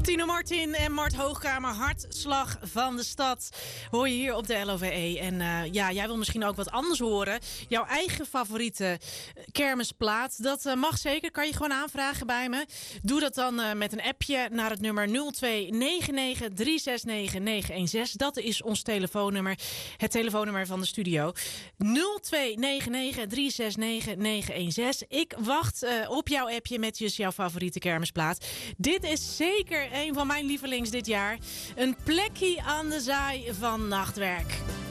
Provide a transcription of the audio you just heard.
Tino Martin en Mart Hoogkamer, Hartslag van de Stad, hoor je hier op de LOVE. En jij wil misschien ook wat anders horen. Jouw eigen favoriete kermisplaat, dat mag zeker. Kan je gewoon aanvragen bij me. Doe dat dan met een appje naar het nummer 0299369916. Dat is ons telefoonnummer. Het telefoonnummer van de studio. 0299369916. Ik wacht op jouw appje met jouw favoriete kermisplaat. Dit is zeker een van mijn lievelings dit jaar. Een plekje aan de zaai van Nachtwerk.